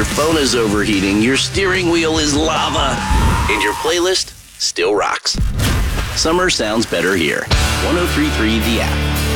Your phone is overheating, your steering wheel is lava, and your playlist still rocks. Summer sounds better here. 103.3 The App.